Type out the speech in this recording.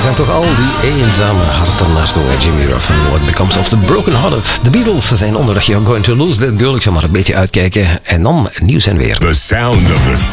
gaan toch al die eenzame harten naartoe. Jimmy Ruff en What Becomes of the Broken Hearted. De Beatles zijn onderweg. You're going to lose that girl. Ik zal maar een beetje uitkijken. En dan nieuws en weer. The sound of the